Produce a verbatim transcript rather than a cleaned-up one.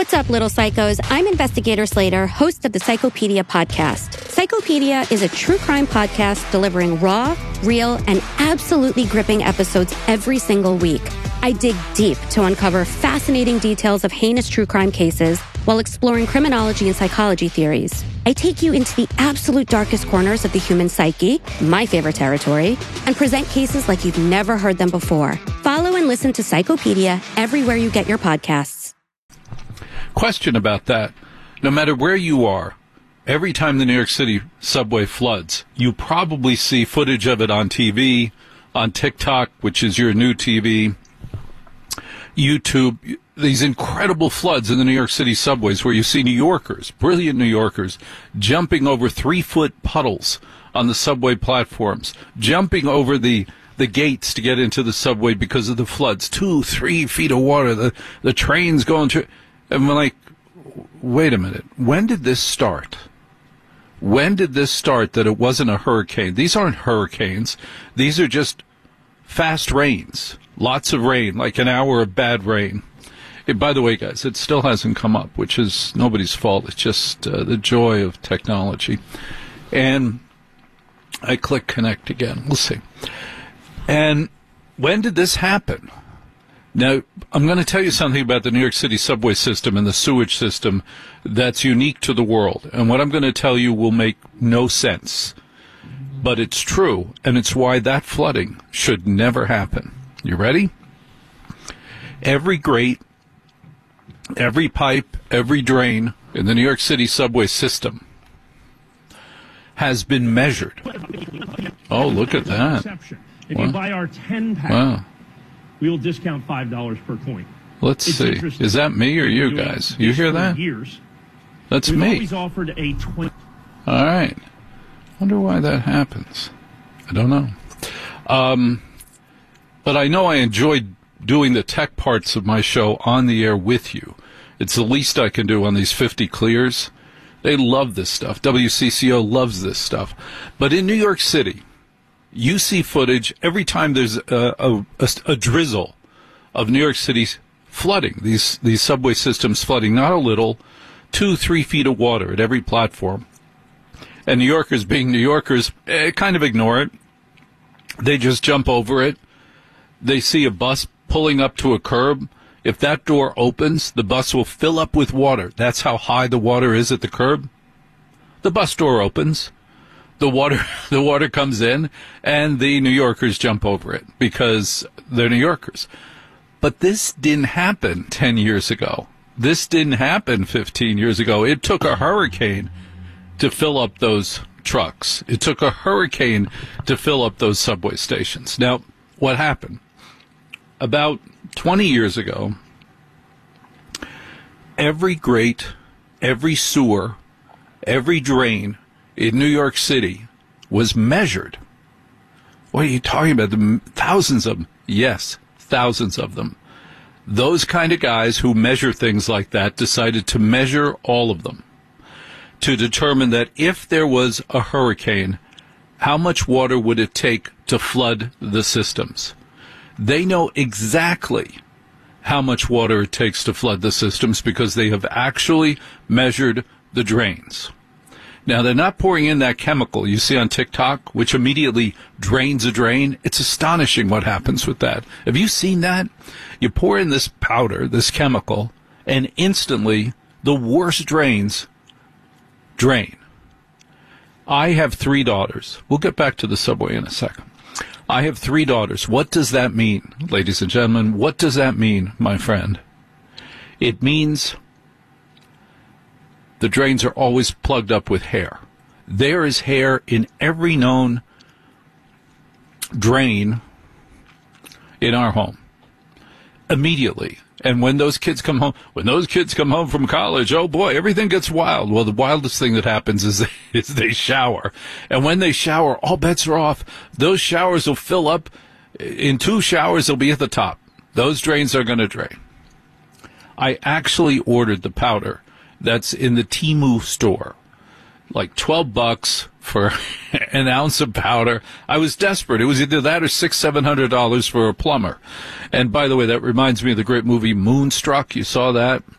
What's up, little psychos? I'm Investigator Slater, host of the Psychopedia podcast. Psychopedia is a true crime podcast delivering raw, real, and absolutely gripping episodes every single week. I dig deep to uncover fascinating details of heinous true crime cases while exploring criminology and psychology theories. I take you into the absolute darkest corners of the human psyche, my favorite territory, and present cases like you've never heard them before. Follow and listen to Psychopedia everywhere you get your podcasts. Question about that. No matter where you are, every time the New York City subway floods, you probably see footage of it on T V, on TikTok, which is your new T V, YouTube, these incredible floods in the New York City subways where you see New Yorkers, brilliant New Yorkers, jumping over three-foot puddles on the subway platforms, jumping over the, the gates to get into the subway because of the floods, two, three feet of water, the, the trains going through. And we're like, wait a minute, when did this start? When did this start that it wasn't a hurricane? These aren't hurricanes. These are just fast rains. Lots of rain, like an hour of bad rain. It, by the way, guys, it still hasn't come up, which is nobody's fault. It's just uh, the joy of technology. And I click connect again. We'll see. And when did this happen? Now, I'm going to tell you something about the New York City subway system and the sewage system that's unique to the world. And what I'm going to tell you will make no sense. But it's true, and it's why that flooding should never happen. You ready? Every grate, every pipe, every drain in the New York City subway system has been measured. Oh, look at that. If wow. you buy our ten pack, wow. we will discount five dollars per coin. Let's it's see. Is that me or you guys? You hear that? Years. That's We've me. Always offered a twenty. All right. Wonder why that happens. I don't know. Um, but I know I enjoyed doing the tech parts of my show on the air with you. It's the least I can do on these fifty clears. They love this stuff. W C C O loves this stuff. But in New York City, you see footage every time there's a, a, a, a drizzle of New York City's flooding, these, these subway systems flooding, not a little, two, three feet of water at every platform. And New Yorkers, being New Yorkers, eh, kind of ignore it. They just jump over it. They see a bus pulling up to a curb. If that door opens, the bus will fill up with water. That's how high the water is at the curb. The bus door opens. The water, the water comes in, and the New Yorkers jump over it because they're New Yorkers. But this didn't happen ten years ago. This didn't happen fifteen years ago. It took a hurricane to fill up those trucks. It took a hurricane to fill up those subway stations. Now, what happened? About twenty years ago, every grate, every sewer, every drain in New York City was measured. What are you talking about? The thousands of them. Yes, thousands of them. Those kind of guys who measure things like that decided to measure all of them to determine that if there was a hurricane, how much water would it take to flood the systems? They know exactly how much water it takes to flood the systems because they have actually measured the drains. Now, they're not pouring in that chemical you see on TikTok, which immediately drains a drain. It's astonishing what happens with that. Have you seen that? You pour in this powder, this chemical, and instantly the worst drains drain. I have three daughters. We'll get back to the subway in a second. I have three daughters. What does that mean, ladies and gentlemen? What does that mean, my friend? It means the drains are always plugged up with hair. There is hair in every known drain in our home. Immediately. And when those kids come home, when those kids come home from college, oh boy, everything gets wild. Well, the wildest thing that happens is they, is they shower. And when they shower, all bets are off. Those showers will fill up. In two showers, they'll be at the top. Those drains are going to drain. I actually ordered the powder that's in the Temu store. Like twelve bucks for an ounce of powder. I was desperate. It was either that or six, seven hundred dollars for a plumber. And by the way, that reminds me of the great movie Moonstruck. You saw that?